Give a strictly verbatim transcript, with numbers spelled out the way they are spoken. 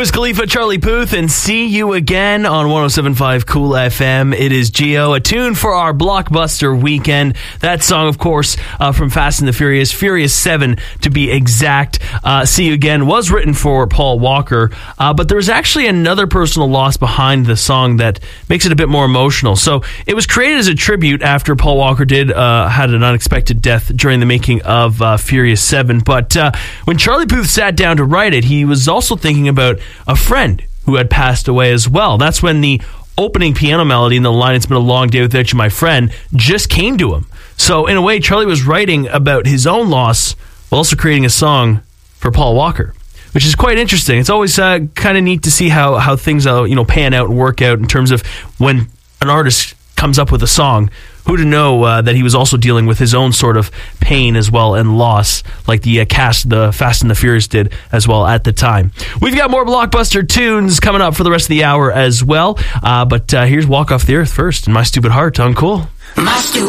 Wiz Khalifa, Charlie Puth, and See You Again on one oh seven point five Cool F M. It is Geo, a tune for our blockbuster weekend. That song, of course, uh, from Fast and the Furious, Furious seven to be exact. Uh, See You Again was written for Paul Walker, uh, but there was actually another personal loss behind the song that makes it a bit more emotional. So it was created as a tribute after Paul Walker did uh, had an unexpected death during the making of uh, Furious seven. But uh, when Charlie Puth sat down to write it, he was also thinking about a friend who had passed away as well. That's when the opening piano melody in the line, "It's been a long day without you, my friend," just came to him. So in a way, Charlie was writing about his own loss while also creating a song for Paul Walker, which is quite interesting. It's always uh, kind of neat to see how, how things uh, you know pan out and work out in terms of when an artist comes up with a song. Who to know uh, that he was also dealing with his own sort of pain as well and loss, like the uh, cast, the Fast and the Furious did as well at the time. We've got more blockbuster tunes coming up for the rest of the hour as well. Uh, but uh, here's Walk Off the Earth first, and My Stupid Heart on Cool. My stupid